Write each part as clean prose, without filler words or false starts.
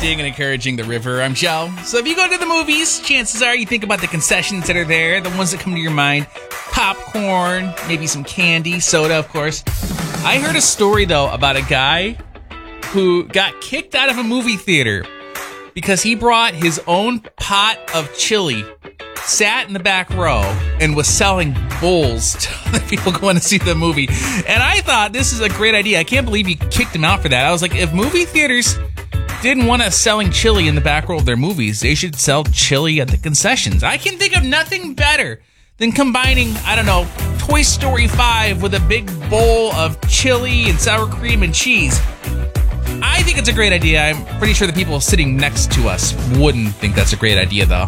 uplifting and encouraging the river. I'm Joe. So if you go to the movies, chances are you think about the concessions that are there, the ones that come to your mind. Popcorn, maybe some candy, soda, of course. I heard a story, though, about a guy who got kicked out of a movie theater because he brought his own pot of chili, sat in the back row, and was selling bowls to the people going to see the movie. And I thought, this is a great idea. I can't believe you kicked him out for that. I was like, if movie theaters didn't want us selling chili in the back row of their movies, they should sell chili at the concessions. I can think of nothing better than combining, I don't know, Toy Story 5 with a big bowl of chili and sour cream and cheese. I think it's a great idea. I'm pretty sure the people sitting next to us wouldn't think that's a great idea, though.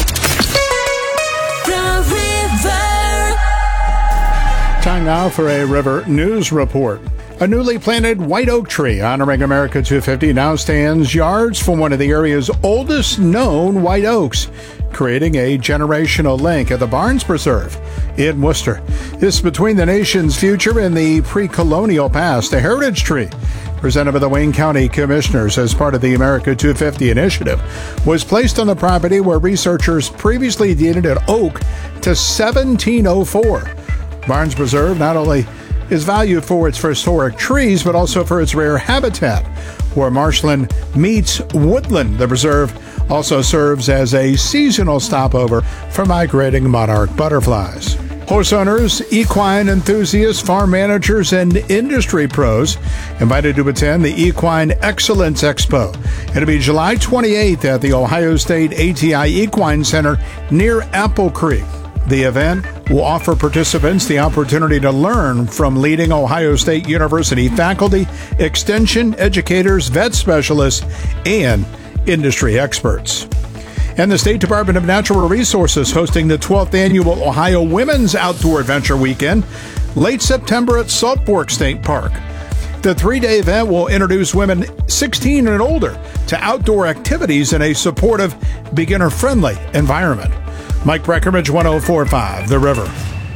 The River. Time now for a River News Report. A newly planted white oak tree honoring America 250 now stands yards from one of the area's oldest known white oaks, creating a generational link at the Barnes Preserve in Worcester. This is between the nation's future and the pre-colonial past. A heritage tree presented by the Wayne County Commissioners as part of the America 250 initiative was placed on the property where researchers previously dated an oak to 1704. Barnes Preserve not only is valued for its historic trees, but also for its rare habitat, where marshland meets woodland. The preserve also serves as a seasonal stopover for migrating monarch butterflies. Horse owners, equine enthusiasts, farm managers, and industry pros invited to attend the Equine Excellence Expo. It'll be July 28th at the Ohio State ATI Equine Center near Apple Creek. The event will offer participants the opportunity to learn from leading Ohio State University faculty, extension educators, vet specialists, and industry experts. And the State Department of Natural Resources hosting the 12th Annual Ohio Women's Outdoor Adventure Weekend, late September at Salt Fork State Park. The three-day event will introduce women 16 and older to outdoor activities in a supportive, beginner-friendly environment. Mike Breckenridge, 104.5, The River.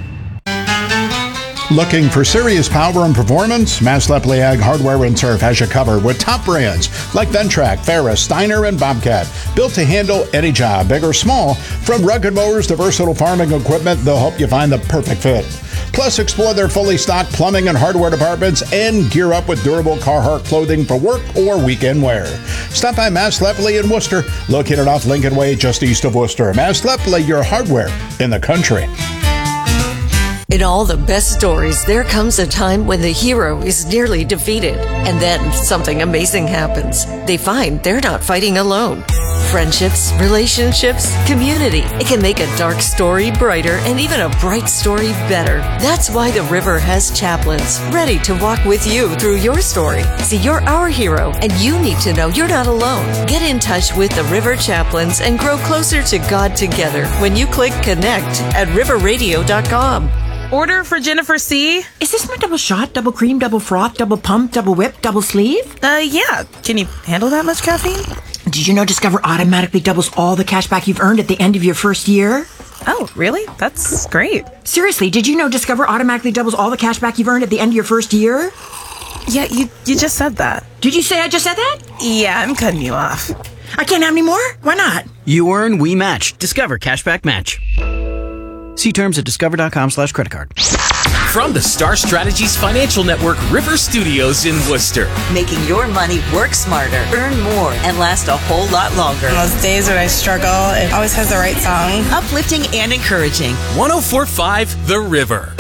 Looking for serious power and performance? Mass Lepley Ag Hardware and Turf has you covered with top brands like Ventrac, Ferris, Steiner, and Bobcat. Built to handle any job, big or small. From rugged mowers to versatile farming equipment, they'll help you find the perfect fit. Plus, explore their fully stocked plumbing and hardware departments and gear up with durable Carhartt clothing for work or weekend wear. Stop by Mass Lepley in Worcester, located off Lincoln Way just east of Worcester. Mass Lepley, your hardware in the country. In all the best stories, there comes a time when the hero is nearly defeated, and then something amazing happens. They find they're not fighting alone. Friendships, relationships, community. It can make a dark story brighter and even a bright story better. That's why the River has chaplains ready to walk with you through your story. See, you're our hero, and you need to know you're not alone. Get in touch with the River Chaplains and grow closer to God together when you click connect at riverradio.com. Order for Jennifer C. Is this my double shot, double cream, double froth, double pump, double whip, double sleeve? Yeah. Can you handle that much caffeine? Did you know Discover automatically doubles all the cash back you've earned at the end of your first year? Oh, really? That's great. Seriously, did you know Discover automatically doubles all the cash back you've earned at the end of your first year? Yeah, you just said that. Did you say I just said that? Yeah, I'm cutting you off. I can't have any more? Why not? You earn, we match. Discover Cashback Match. See terms at discover.com/creditcard. From the Star Strategies Financial Network River Studios in Worcester. Making your money work smarter, earn more, and last a whole lot longer. On those days when I struggle, it always has the right song. Uplifting and encouraging. 104.5 The River.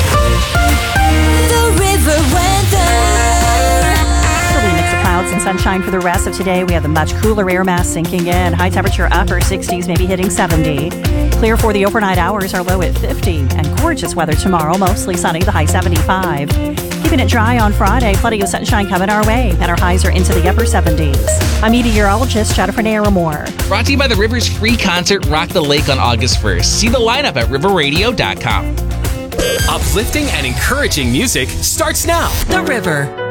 The River weather. Clouds and sunshine for the rest of today. We have the much cooler air mass sinking in. High temperature upper 60s, maybe hitting 70. Clear for the overnight hours, our low at 50. And gorgeous weather tomorrow, mostly sunny, the high 75. Keeping it dry on Friday, plenty of sunshine coming our way. And our highs are into the upper 70s. I'm meteorologist Jennifer Naramore. Brought to you by the River's free concert, Rock the Lake, on August 1st. See the lineup at riverradio.com. Uplifting and encouraging music starts now. The River.